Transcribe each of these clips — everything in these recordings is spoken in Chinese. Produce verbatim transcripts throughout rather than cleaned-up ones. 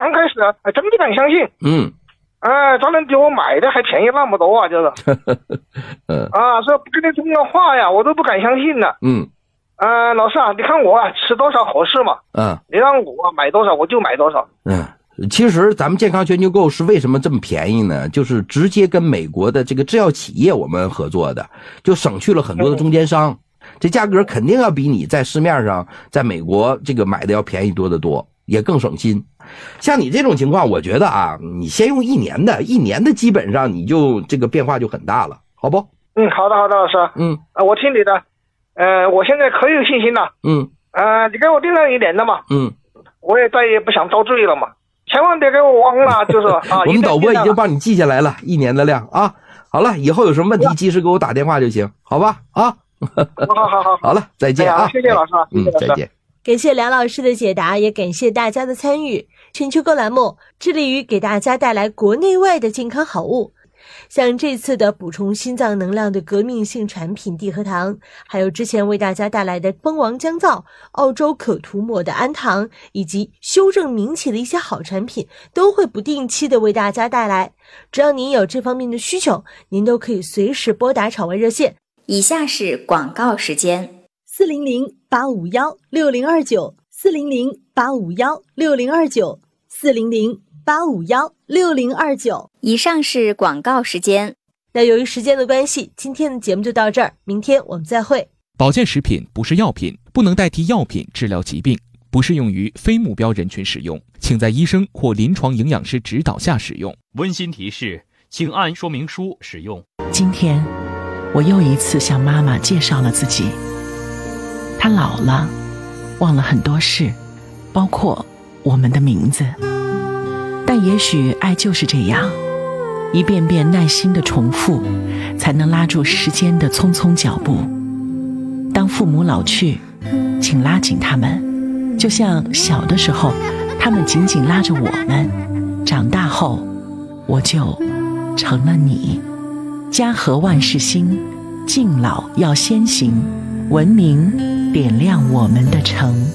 刚开始还真不敢相信。 嗯， 哎，咱能比我买的还便宜那么多啊，就是。 嗯啊，说不跟你通个话呀，我都不敢相信呢。 嗯。 呃，老师啊，你看我啊，吃多少合适嘛？ 嗯， 你让我买多少我就买多少。 嗯。其实咱们健康全球购是为什么这么便宜呢？就是直接跟美国的这个制药企业我们合作的，就省去了很多的中间商，这价格肯定要比你在市面上在美国这个买的要便宜多得多，也更省心。像你这种情况，我觉得啊，你先用一年的，一年的基本上你就这个变化就很大了，好不？ 嗯，好的好的，老师。 嗯， 啊，我听你的，呃，我现在可有信心了。 嗯， 呃，你给我定了一年的嘛。 嗯， 我也再也不想遭罪了嘛。千万别给我忘了，就是啊。 我们导播已经帮你记下来了，一年的量啊。好了，以后有什么问题及时给我打电话就行，好吧？啊， 好好好， 好了，再见啊！ 谢谢老师， 嗯，再见。 感谢梁老师的解答，也感谢大家的参与。全球购栏目致力于给大家带来国内外的健康好物。像这次的补充心脏能量的革命性产品地核糖，还有之前为大家带来的蜂王降皂、澳洲可涂抹的氨糖，以及修正名起的一些好产品，都会不定期的为大家带来。只要您有这方面的需求，您都可以随时拨打场外热线。 以下是广告时间： 四零零八五幺六零二九，四零零八五幺六零二九，四零零八五幺六零二九。 以上是广告时间。 那由于时间的关系，今天的节目就到这儿，明天我们再会。 保健食品不是药品，不能代替药品治疗疾病，不适用于非目标人群使用，请在医生或临床营养师指导下使用。 温馨提示，请按说明书使用。 今天我又一次向妈妈介绍了自己。她老了，忘了很多事，包括我们的名字。但也许爱就是这样，一遍遍耐心的重复，才能拉住时间的匆匆脚步。当父母老去，请拉紧他们，就像小的时候他们紧紧拉着我们，长大后我就成了你。家和万事兴，敬老要先行，文明点亮我们的城。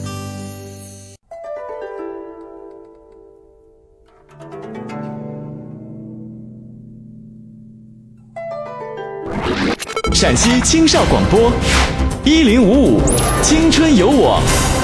陕西青少广播一零五五青春有我。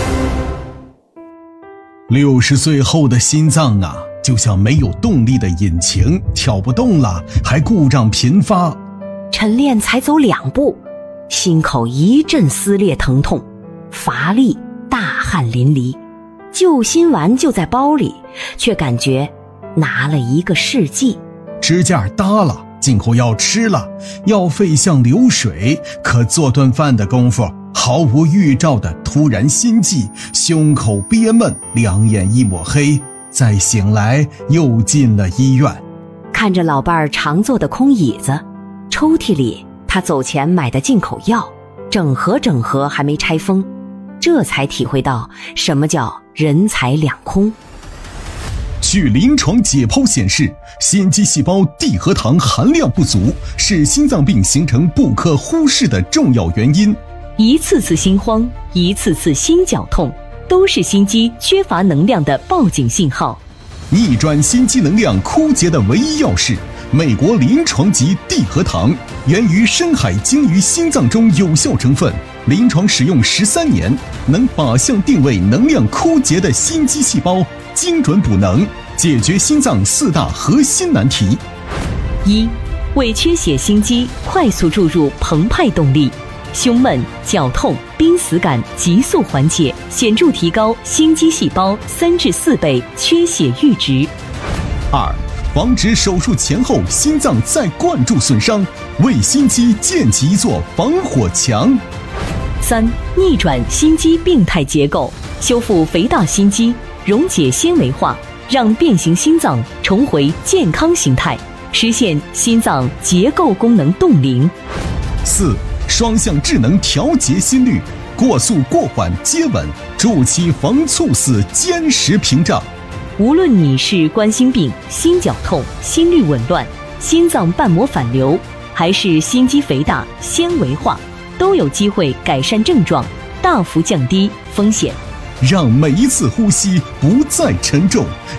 六十岁后的心脏啊，就像没有动力的引擎，跳不动了，还故障频发。 晨练才走两步，心口一阵撕裂疼痛，乏力，大汗淋漓。救心丸就在包里，却感觉拿了一个世纪。 支架搭了，进口药吃了，药费像流水，可做顿饭的功夫，毫无预兆的突然心悸，胸口憋闷，两眼一抹黑，再醒来又进了医院。 看着老伴儿常坐的空椅子，抽屉里他走前买的进口药，整盒整盒还没拆封，这才体会到什么叫人财两空。 据临床解剖显示，心肌细胞地核糖含量不足，是心脏病形成不可忽视的重要原因。 一次次心慌，一次次心绞痛，都是心肌缺乏能量的报警信号。 逆转心肌能量枯竭的唯一药是美国临床级地核糖，源于深海鲸鱼心脏中有效成分，临床使用十三年，能靶向定位能量枯竭的心肌细胞，精准补能，解决心脏四大核心难题。 一、为缺血心肌快速注入澎湃动力，胸闷、绞痛、濒死感急速缓解，显著提高心肌细胞三至四倍缺血阈值。 二、防止手术前后心脏再灌注损伤，为心肌建起一座防火墙。 三、逆转心肌病态结构，修复肥大心肌，溶解纤维化，让变形心脏重回健康形态，实现心脏结构功能冻龄。 四、双向智能调节心率，过速过缓接稳，筑起防猝死坚实屏障。 无论你是冠心病、心绞痛、心律紊乱、心脏瓣膜反流，还是心肌肥大、纤维化，都有机会改善症状，大幅降低风险， 让每一次呼吸不再沉重，